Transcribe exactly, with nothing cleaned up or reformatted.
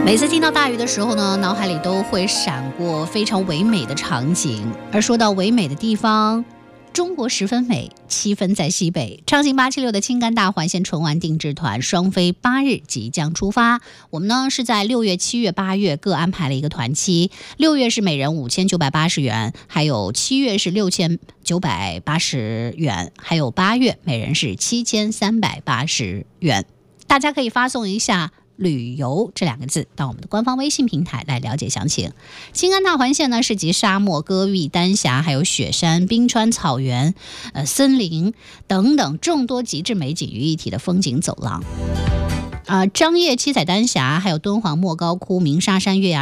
每次听到大鱼的时候呢，脑海里都会闪过非常唯美的场景。而说到唯美的地方，中国十分美，七分在西北。畅行八七六的青甘大环线纯玩定制团双飞八日即将出发。我们呢是在六月、七月、八月各安排了一个团期。六月是每人五千九百八十元，还有七月是六千九百八十元，还有八月每人是七千三百八十元。大家可以发送一下旅游这两个字到我们的官方微信平台来了解详情。青甘大环线呢是集沙漠、戈壁、丹霞，还有雪山、冰川、草原、呃森林等等众多极致美景于一体的风景走廊。啊、呃，张掖七彩丹霞，还有敦煌莫高窟、鸣沙山月牙